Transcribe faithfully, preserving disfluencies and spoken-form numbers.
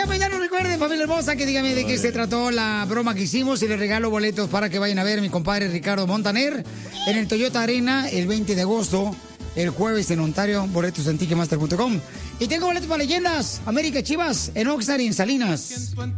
Oiga, pues ya no recuerden, familia hermosa, que dígame de qué se trató la broma que hicimos y les regalo boletos para que vayan a ver a mi compadre Ricardo Montaner en el Toyota Arena el veinte de agosto, el jueves en Ontario, boletos en ticketmaster punto com. Y tengo boletos para Leyendas, América Chivas, en Oxnard y en Salinas.